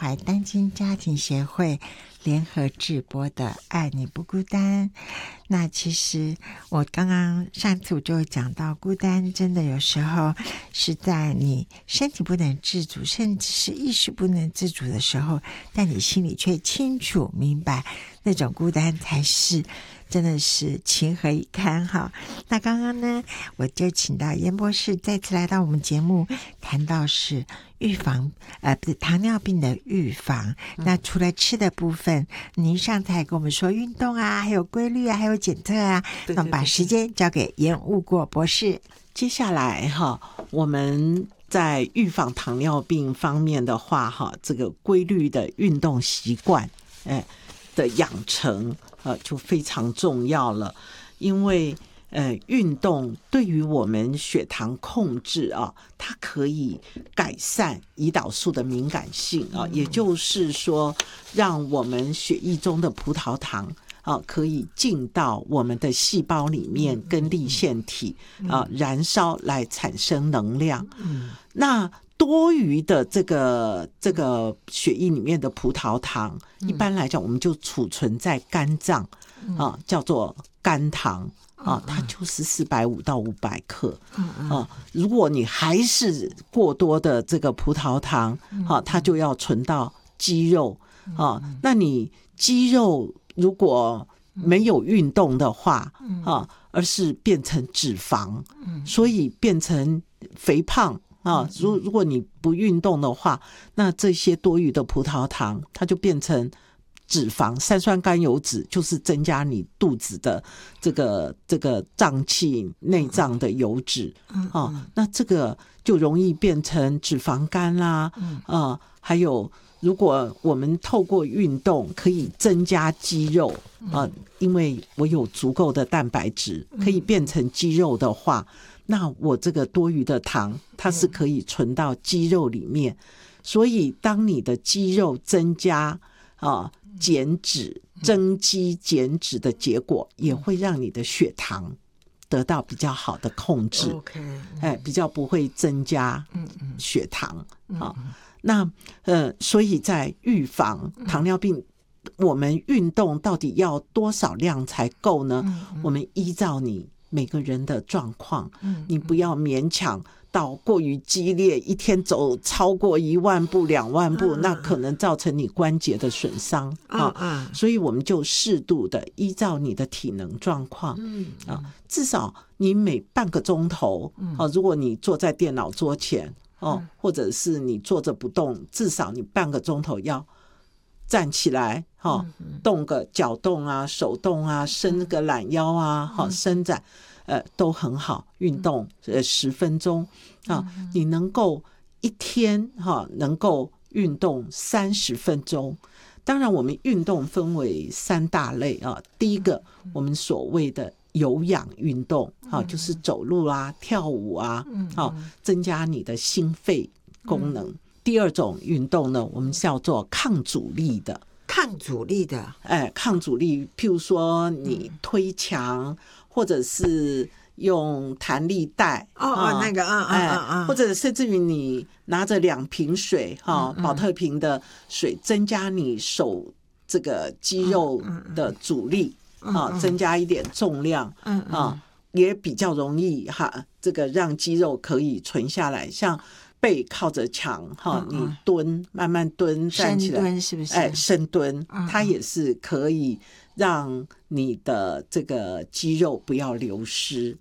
怀单亲家庭协会联合制播的《爱你不孤单》。那其实我刚刚上次我就讲到，孤单真的有时候是在你身体不能自主，甚至是意识不能自主的时候，但你心里却清楚明白，那种孤单才是真的是情何以堪哈。那刚刚呢，我就请到严博士再次来到我们节目，谈到是预防不是糖尿病的预防。那除了吃的部分，您上次还跟我们说运动啊，还有规律啊，还有检测啊。 对， 那我们把时间交给严务国博士。 接下来我们在预防糖尿病方面的话这个规律的运动习惯的养成就非常重要了。因为运动对于我们血糖控制它可以改善胰岛素的敏感性也就是说让我们血液中的葡萄糖可以进到我们的细胞里面跟粒线体燃烧来产生能量。那多余的这个血液里面的葡萄糖一般来讲我们就储存在肝脏叫做肝糖它就是450到500克如果你还是过多的这个葡萄糖它就要存到肌肉那你肌肉如果没有运动的话而是变成脂肪所以变成肥胖如果你不运动的话，那这些多余的葡萄糖它就变成脂肪，三酸甘油酯就是增加你肚子的这个脏器内脏的油脂那这个就容易变成脂肪肝啦还有如果我们透过运动可以增加肌肉因为我有足够的蛋白质可以变成肌肉的话，那我这个多余的糖它是可以存到肌肉里面。所以当你的肌肉增加减脂增肌减脂的结果也会让你的血糖得到比较好的控制比较不会增加血糖那所以在预防糖尿病我们运动到底要多少量才够呢我们依照你每个人的状况你不要勉强到过于激烈，一天走超过1万步2万步那可能造成你关节的损伤所以我们就适度的依照你的体能状况至少你每半个钟头如果你坐在电脑桌前或者是你坐着不动，至少你半个钟头要站起来动个脚动啊手动啊伸个懒腰啊伸展都很好运动10分钟你能够一天能够运动30分钟。当然我们运动分为3大类第一个我们所谓的有氧运动就是走路啊跳舞啊增加你的心肺功能第二种运动呢我们叫做抗阻力的抗阻力的抗阻力譬如说你推墙或者是用弹力带那个或者甚至于你拿着2瓶水保特瓶的水增加你手这个肌肉的阻力增加一点重量也比较容易这个让肌肉可以存下来。像背靠着墙你蹲慢慢蹲站起来深蹲是不是深蹲它也是可以让你的这个肌肉不要流失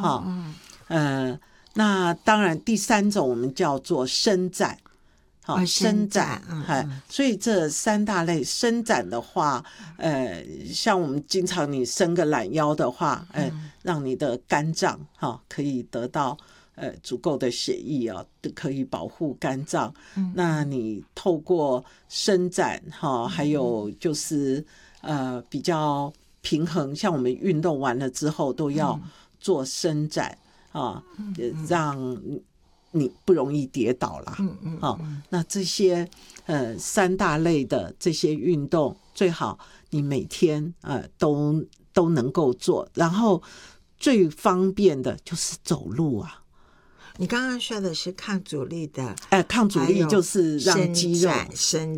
那当然第3种我们叫做伸展伸展所以这3大类伸展的话像我们经常你伸个懒腰的话让你的肝脏可以得到足够的血液可以保护肝脏那你透过伸展还有就是比较平衡，像我们运动完了之后都要做伸展让你不容易跌倒啦那这些3大类的这些运动最好你每天都能够做，然后最方便的就是走路你刚刚说的是抗阻力的抗阻力就是让肌肉伸